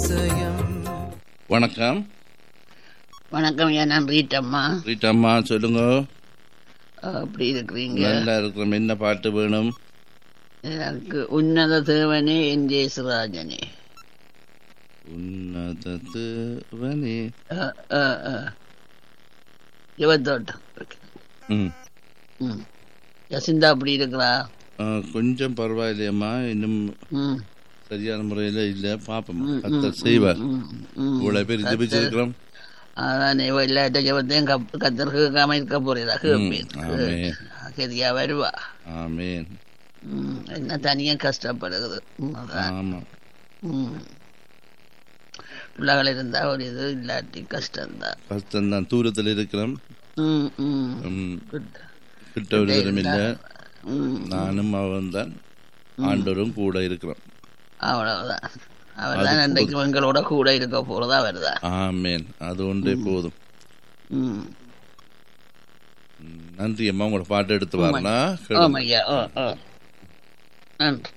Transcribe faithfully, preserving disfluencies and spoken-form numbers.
அதிசயம். வணக்கம். வணக்கம், நான் ரீட்டம்மா. ரீட்டம்மா சொல்லுங்க. அப்படி இருக்கிறீங்க? நல்லா இருக்கிறோம். என்ன பாட்டு வேணும்? எனக்கு உன்னத தேவனே என் ஜெயசுராஜனே. உன்னத தேவனே யுவத்தோட்டம். ம் ம் யசிந்தா அப்படி இருக்கிறா? கொஞ்சம் பரவாயில்லையம்மா, இன்னும் ம் சரியான முறையில் இல்லை. பார்ப்போம், கத்தர் செய்வார். இவ்வளோ பேர் ஜெபிச்சிருக்கிறோம். அதான் எல்லாட்ட ஜபத்தையும் கத்தர் கேட்காம இருக்க போறதா? கேட்பேன், சரியா வருவா. ஆமேன். என்ன தனியா கஷ்டப்படுகிறது. ஆமா, பிள்ளைகள் இருந்தா ஒரு இது, இல்லாட்டி கஷ்டம்தான். கஷ்டம்தான். தூரத்தில் இருக்கிறோம், கிட்ட ஒரு தரம் இல்லை. நானும் அவன் தான், ஆண்டவரும் கூட இருக்கிறோம். அவ்வளவுதான். அவர்தான் அன்றைக்கு எங்களோட கூட இருக்க போறதா வருதா? ஆமேன். அது ஒன்றே போதும். நன்றி அம்மா. உங்களோட பாட்டு எடுத்து வரலாம். நன்றி.